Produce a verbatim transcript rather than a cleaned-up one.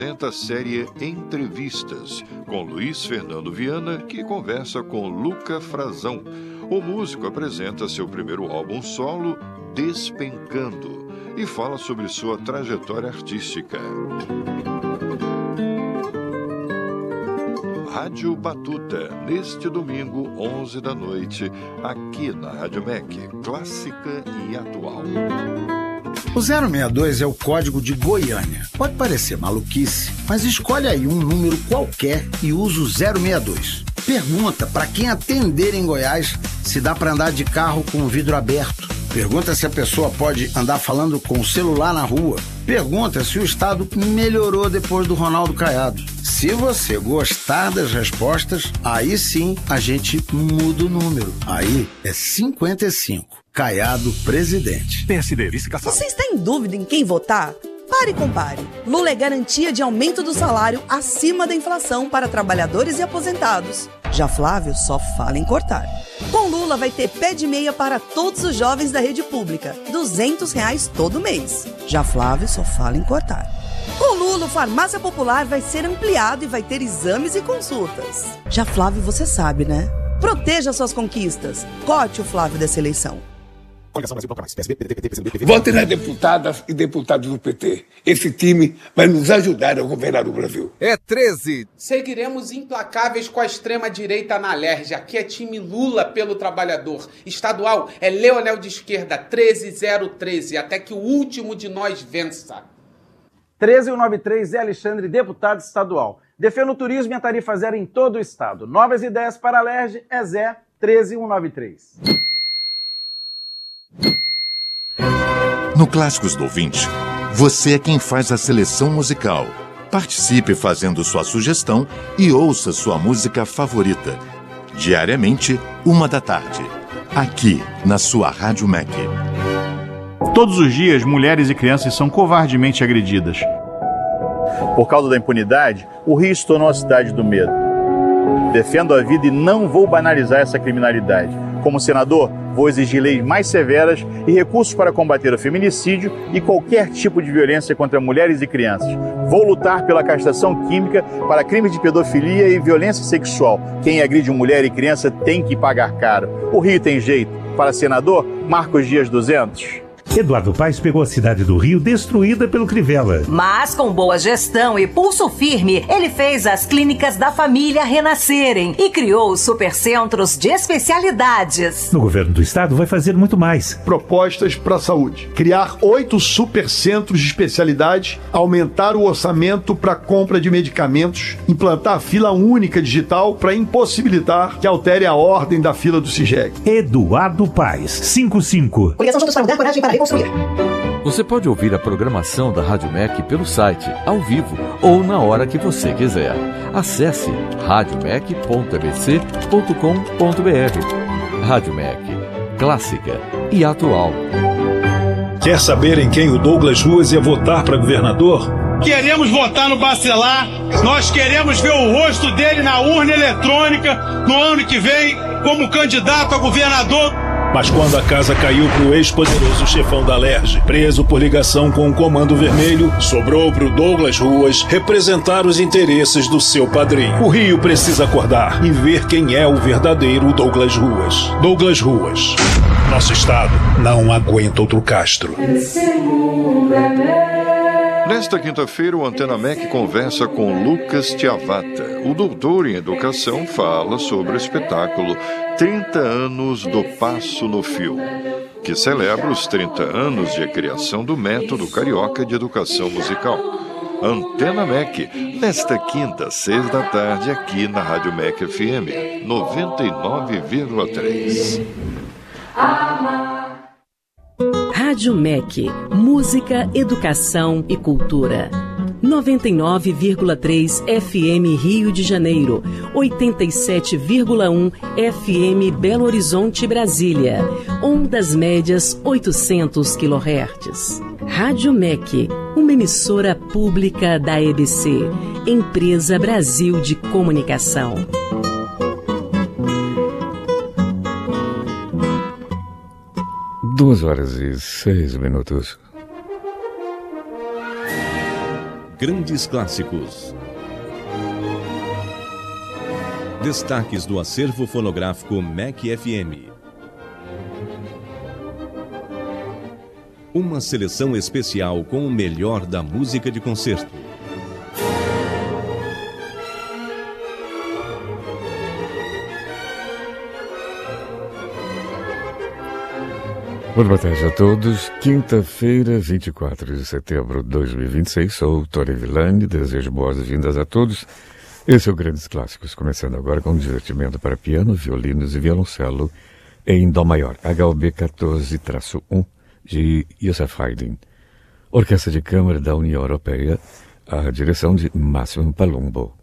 apresenta a série Entrevistas, com Luiz Fernando Viana, que conversa com Luca Frazão. O músico apresenta seu primeiro álbum solo, Despencando, e fala sobre sua trajetória artística. Rádio Batuta, neste domingo, onze da noite, aqui na Rádio M E C, clássica e atual. O zero seis dois é o código de Goiânia. Pode parecer maluquice, mas escolhe aí um número qualquer e usa o zero seis dois. Pergunta para quem atender em Goiás se dá para andar de carro com o vidro aberto. Pergunta se a pessoa pode andar falando com o celular na rua. Pergunta se o estado melhorou depois do Ronaldo Caiado. Se você gostar das respostas, aí sim a gente muda o número. Aí é cinquenta e cinco. Caiado presidente. P S D, vice-caçado. Você está em dúvida em quem votar? Pare e compare. Lula é garantia de aumento do salário acima da inflação para trabalhadores e aposentados. Já Flávio só fala em cortar. Com Lula vai ter pé de meia para todos os jovens da rede pública. duzentos reais todo mês. Já Flávio só fala em cortar. Com Lula, o Farmácia Popular vai ser ampliado e vai ter exames e consultas. Já Flávio, você sabe, né? Proteja suas conquistas. Corte o Flávio dessa eleição. Vote nas deputadas e deputados do P T. Esse time vai nos ajudar a governar o Brasil. É treze. Seguiremos implacáveis com a extrema-direita na Alerj. Aqui é time Lula pelo trabalhador. Estadual é Leonel de esquerda, treze zero treze, até que o último de nós vença. treze mil cento e noventa e três, Zé Alexandre, deputado estadual. Defendo o turismo e a tarifa zero em todo o estado. Novas ideias para a Alerj é Zé treze mil cento e noventa e três. No Clássicos do Ouvinte, você é quem faz a seleção musical. Participe fazendo sua sugestão e ouça sua música favorita. Diariamente, uma da tarde. Aqui, na sua Rádio M E C. Todos os dias, mulheres e crianças são covardemente agredidas. Por causa da impunidade, o Rio se tornou a cidade do medo. Defendo a vida e não vou banalizar essa criminalidade. Como senador, vou exigir leis mais severas e recursos para combater o feminicídio e qualquer tipo de violência contra mulheres e crianças. Vou lutar pela castração química para crimes de pedofilia e violência sexual. Quem agride mulher e criança tem que pagar caro. O Rio tem jeito. Para senador, Marcos Dias duzentos. Eduardo Paes pegou a cidade do Rio destruída pelo Crivella. Mas com boa gestão e pulso firme, ele fez as clínicas da família renascerem e criou os supercentros de especialidades. No governo do estado vai fazer muito mais. Propostas para a saúde. Criar oito supercentros de especialidade, aumentar o orçamento para compra de medicamentos, implantar fila única digital para impossibilitar que altere a ordem da fila do CIGEG. Eduardo Paes, cinquenta e cinco. Obrigação juntos para mudar, coragem para reconstruir. Você pode ouvir a programação da Rádio M E C pelo site, ao vivo ou na hora que você quiser. Acesse rádio mec ponto m c ponto com ponto b r. Rádio M E C, clássica e atual. Quer saber em quem o Douglas Ruas ia votar para governador? Queremos votar no Bacelar, nós queremos ver o rosto dele na urna eletrônica no ano que vem como candidato a governador. Mas quando a casa caiu pro ex-poderoso chefão da Alerj, preso por ligação com o Comando Vermelho, sobrou pro Douglas Ruas representar os interesses do seu padrinho. O Rio precisa acordar e ver quem é o verdadeiro Douglas Ruas. Douglas Ruas. Nosso estado não aguenta outro Castro. Nesta quinta-feira, o Antena M E C conversa com Lucas Tiavata. O doutor em educação fala sobre o espetáculo trinta anos do Passo no Fio, que celebra os trinta anos de criação do método carioca de educação musical. Antena M E C, nesta quinta, seis da tarde, aqui na Rádio M E C F M, noventa e nove vírgula três. Rádio M E C, música, educação e cultura. noventa e nove vírgula três F M Rio de Janeiro, oitenta e sete vírgula um F M Belo Horizonte, Brasília. Ondas médias oitocentos quilohertz. Rádio M E C, uma emissora pública da E B C, Empresa Brasil de Comunicação. Duas horas e seis minutos. Grandes Clássicos. Destaques do acervo fonográfico M E C F M. Uma seleção especial com o melhor da música de concerto. Boa tarde a todos. Quinta-feira, vinte e quatro de setembro de dois mil e vinte e seis. Sou o Tony Villani. Desejo boas-vindas a todos. Esse é o Grandes Clássicos, começando agora com um divertimento para piano, violinos e violoncelo em Dó maior, H O B quatorze traço um, de Joseph Haydn. Orquestra de Câmara da União Europeia, a direção de Máximo Palumbo.